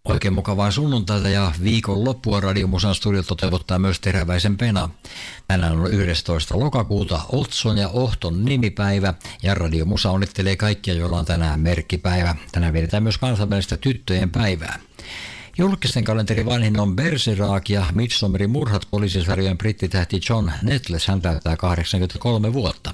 Oikein mukavaa sunnuntaita ja viikonloppua Radio Musan studiolta toteuttaa myös Teräväisen Pena. Tänään on 11. lokakuuta Otson ja Ohton nimipäivä ja Radio Musa onnittelee kaikkia, joilla on tänään merkkipäivä. Tänään vietetään myös kansainvälistä tyttöjen päivää. Julkisten kalenterin vanhin on Bergerac ja Midsommerin murhat poliisisarjojen brittitähti John Nettles, hän täyttää 83 vuotta.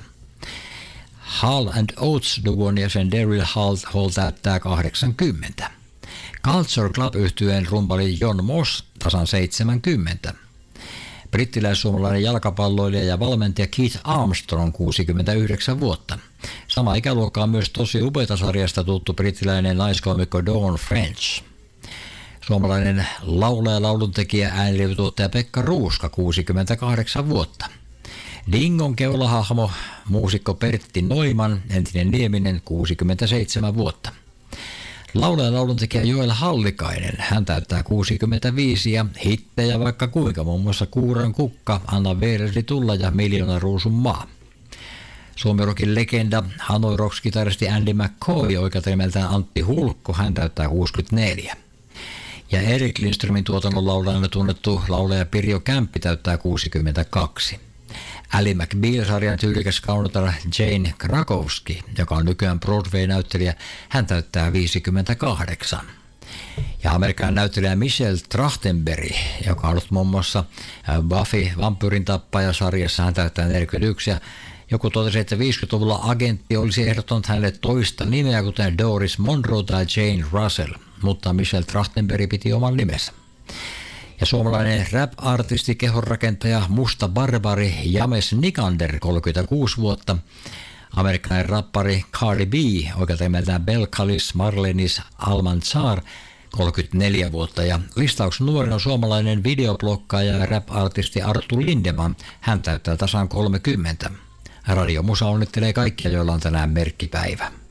Hall and Oates-duon jäsen Daryl Hall täyttää 80. Culture Club-yhtyeen rumpali John Moss tasan 70. Brittiläis-suomalainen jalkapalloilija ja valmentaja Keith Armstrong 69 vuotta. Sama ikäluokka on myös Tosi upeata -sarjasta tuttu brittiläinen naiskoomikko Dawn French. Suomalainen laulaja, lauluntekijä, äänirevituottaja Pekka Ruuska 68 vuotta. Dingon keulahahmo, muusikko Pertti Noiman, entinen Nieminen 67 vuotta. Laulaja lauluntekijä Joel Hallikainen, hän täyttää 65 ja hittejä vaikka kuinka, muun muassa Kuuran kukka, Anna Veeresi tulla ja Miljoona ruusun maa. Suomi-rockin legenda, Hanoi Rocks-kitaristi Andy McCoy, oikealta nimeltään Antti Hulkko, hän täyttää 64. Ja Erik Lindströmin tuotannon laulajana tunnettu laulaja Pirjo Kämppi täyttää 62. Ally McBeal-sarjan tyylikäs kaunotar Jane Krakowski, joka on nykyään Broadway-näyttelijä, hän täyttää 58. Ja Amerikan näyttelijä Michelle Trachtenberg, joka on ollut muun muassa Buffy vampyyrin tappaja-sarjassa, hän täyttää 41. Ja joku totesi, että 50-luvulla agentti olisi ehdottanut hänelle toista nimeä, kuten Doris Monroe tai Jane Russell, mutta Michelle Trachtenberg piti oman nimensä. Ja suomalainen rap-artisti, kehonrakentaja, musta barbari James Nikander, 36 vuotta. Amerikkalainen rappari Cardi B, oikealta nimeltään Belcalis Marlenis Almanzar, 34 vuotta. Ja listauksen nuorin on suomalainen videoblokkaaja ja rap-artisti Arttu Lindeman, hän täyttää tasan 30. Radio Musa onnittelee kaikkia, joilla on tänään merkkipäivä.